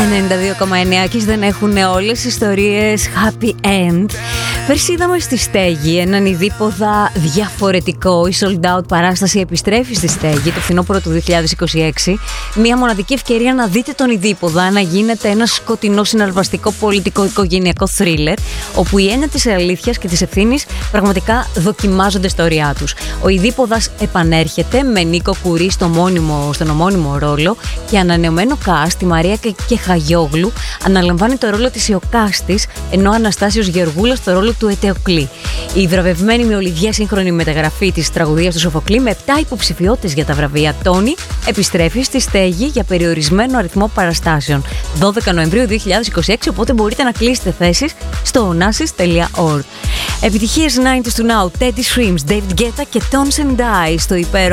92,9 και δεν έχουν όλες οι ιστορίες happy end. Πέρσι είδαμε στη Στέγη έναν ειδίποδα διαφορετικό. Η sold out παράσταση επιστρέφει στη Στέγη το φθινόπωρο του 2026. Μια μοναδική ευκαιρία να δείτε τον ειδίποδα να γίνεται ένα σκοτεινό συναρπαστικό πολιτικό οικογενειακό θρίλερ, όπου η έννοια της αλήθειας και της ευθύνης πραγματικά δοκιμάζονται στα ωριά τους. Ο ειδίποδας επανέρχεται με Νίκο Κουρί στον ομώνυμο ρόλο και ανανεωμένο cast. Η Μαρία Κεχαγιόγλου αναλαμβάνει το ρόλο της Ιωκάστης, ενώ ο Αναστάσιος Γεωργούλας το ρόλο του Ετεοκλή. Η βραβευμένη με Ολιβιέ σύγχρονη μεταγραφή της τραγωδίας του Σοφοκλή με 7 υποψηφιότητες για τα βραβεία Τόνι επιστρέφει στη Στέγη για περιορισμένο αριθμό παραστάσεων 12 Νοεμβρίου 2026, οπότε μπορείτε να κλείσετε θέσεις στο onassis.org. Επιτυχίες 90s to now, Teddy Swims, David Guetta και Tones and I στο υπέροχο